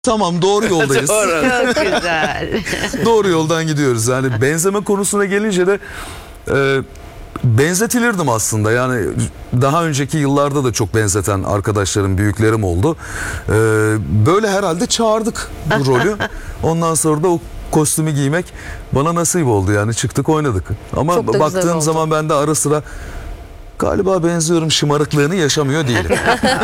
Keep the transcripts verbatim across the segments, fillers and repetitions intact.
Tamam, doğru yoldayız. Doğru. Çok güzel. Doğru yoldan gidiyoruz. Yani benzeme konusuna gelince de e, benzetilirdim aslında. Yani daha önceki yıllarda da çok benzeten arkadaşlarım, büyüklerim oldu. E, böyle herhalde çağırdık bu rolü. Ondan sonra da o kostümü giymek bana nasip oldu, yani çıktık oynadık. Ama Çok da güzel baktığım oldu. zaman ben de ara sıra galiba benziyorum şımarıklığını yaşamıyor değilim.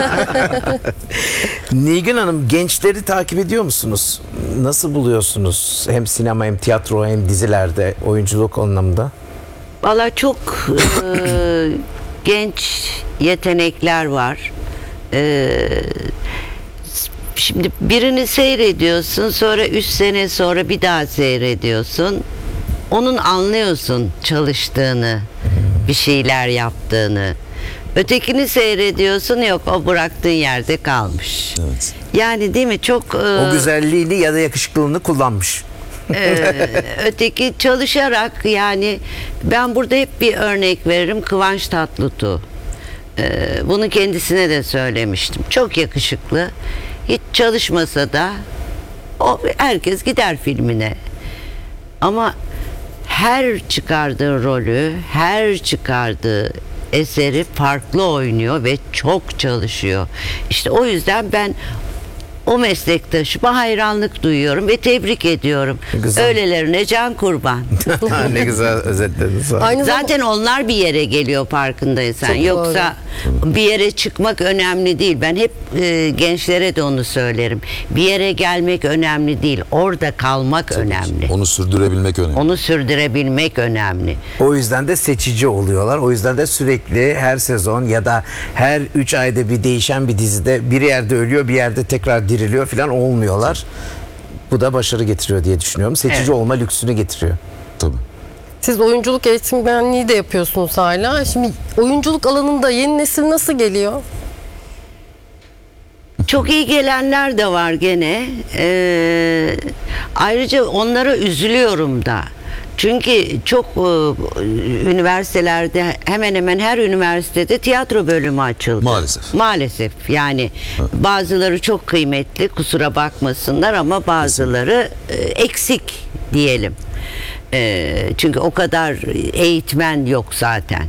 Nilgün Hanım, gençleri takip ediyor musunuz? Nasıl buluyorsunuz? Hem sinema hem tiyatro hem dizilerde oyunculuk anlamında. Valla çok e, genç yetenekler var. E, şimdi birini seyrediyorsun, sonra üç sene sonra bir daha seyrediyorsun. Onun anlıyorsun çalıştığını, bir şeyler yaptığını. Ötekini seyrediyorsun, yok o bıraktığın yerde kalmış. Evet. Yani değil mi? Çok e, O güzelliğini ya da yakışıklılığını kullanmış. Ee, öteki çalışarak, yani ben burada hep bir örnek veririm, Kıvanç Tatlıtuğ. Ee, bunu kendisine de söylemiştim. Çok yakışıklı. Hiç çalışmasa da o, herkes gider filmine. Ama her çıkardığı rolü, her çıkardığı eseri farklı oynuyor ve çok çalışıyor. İşte o yüzden ben o meslektaşıma hayranlık duyuyorum ve tebrik ediyorum. Güzel. Öylelerine can kurban. Ne güzel özetlediniz. Aynı zamanda Zaten onlar bir yere geliyor, farkındaysan. Çok Yoksa bir yere çıkmak önemli değil. Ben hep e, gençlere de onu söylerim. Bir yere gelmek önemli değil. Orada kalmak önemli. Onu sürdürebilmek önemli. Onu sürdürebilmek önemli. O yüzden de seçici oluyorlar. O yüzden de sürekli her sezon ya da her üç ayda bir değişen bir dizide bir yerde ölüyor, bir yerde tekrar diriliyor falan olmuyorlar. Bu da başarı getiriyor diye düşünüyorum. Seçici Evet. olma lüksünü getiriyor. Tabii. siz oyunculuk eğitmenliği de yapıyorsunuz hala. Şimdi oyunculuk alanında yeni nesil nasıl geliyor? Çok iyi gelenler de var gene. Ee, ayrıca onlara üzülüyorum da. Çünkü çok e, üniversitelerde, hemen hemen her üniversitede tiyatro bölümü açıldı. Maalesef. Maalesef. Yani bazıları çok kıymetli, kusura bakmasınlar, ama bazıları e, eksik diyelim. E, çünkü o kadar eğitmen yok zaten.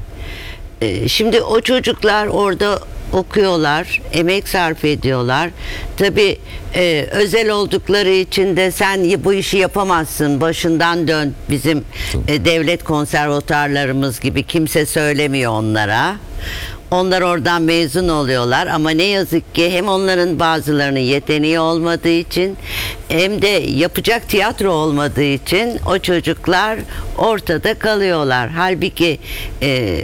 E, şimdi o çocuklar orada okuyorlar, emek sarf ediyorlar. Tabii e, özel oldukları için de sen bu işi yapamazsın, başından dön. Bizim e, devlet konservatuarlarımız gibi kimse söylemiyor onlara. Onlar oradan mezun oluyorlar, ama ne yazık ki hem onların bazılarının yeteneği olmadığı için hem de yapacak tiyatro olmadığı için o çocuklar ortada kalıyorlar. Halbuki e,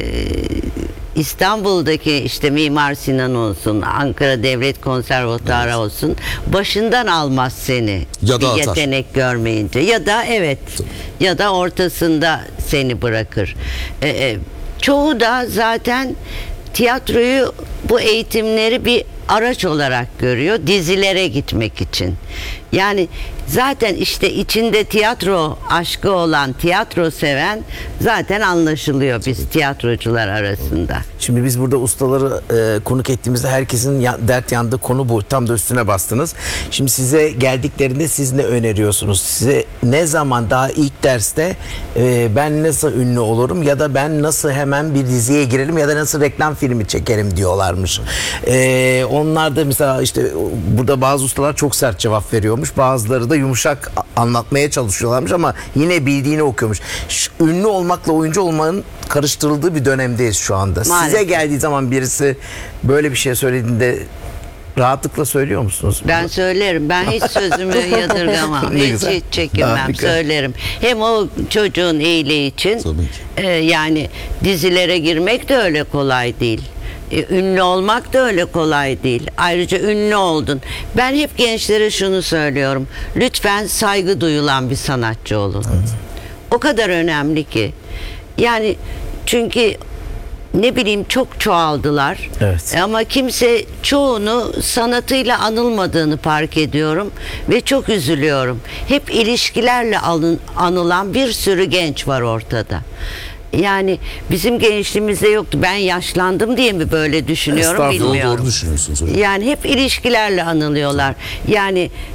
İstanbul'daki işte Mimar Sinan olsun, Ankara Devlet Konservatuarı Evet. olsun, başından almaz seni Ya da bir atar. yetenek görmeyince, ya da evet ya da ortasında seni bırakır. Ee, e, çoğu da zaten tiyatroyu, bu eğitimleri bir araç olarak görüyor dizilere gitmek için. Yani zaten işte içinde tiyatro aşkı olan, tiyatro seven zaten anlaşılıyor biz tiyatrocular arasında. Şimdi biz burada ustaları e, konuk ettiğimizde herkesin ya, dert yandığı konu bu. Tam da üstüne bastınız. Şimdi size geldiklerinde siz ne öneriyorsunuz? Size ne zaman, daha ilk derste e, ben nasıl ünlü olurum ya da ben nasıl hemen bir diziye girerim ya da nasıl reklam filmi çekerim diyorlarmış. E, onlar da mesela işte burada bazı ustalar çok sert cevap veriyormuş. Bazıları da yumuşak anlatmaya çalışıyorlarmış ama yine bildiğini okuyormuş. Şu, ünlü olmakla oyuncu olmanın karıştırıldığı bir dönemdeyiz şu anda. Maalesef. Size geldiği zaman birisi böyle bir şey söylediğinde rahatlıkla söylüyor musunuz? Ben söylerim. Ben hiç sözümü yadırgamam. Ne hiç, güzel. hiç çekinmem. Harika. Söylerim. Hem o çocuğun iyiliği için, Tabii ki. e, yani dizilere girmek de öyle kolay değil. E, ünlü olmak da öyle kolay değil. Ayrıca ünlü oldun. Ben hep gençlere şunu söylüyorum. Lütfen saygı duyulan bir sanatçı olun. Evet. O kadar önemli ki. Yani çünkü ne bileyim çok çoğaldılar. Evet. Ama kimse çoğunu sanatıyla anılmadığını fark ediyorum ve çok üzülüyorum. Hep ilişkilerle alın, anılan bir sürü genç var ortada. Yani bizim gençliğimizde yoktu. Ben yaşlandım diye mi böyle düşünüyorum Estağfurullah, bilmiyorum. Doğru düşünüyorsunuz hocam. Yani hep ilişkilerle anılıyorlar. Yani